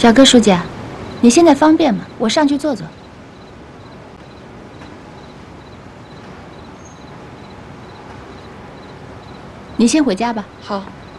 小哥，书记，你现在方便吗？我上去坐坐。你先回家吧。 好。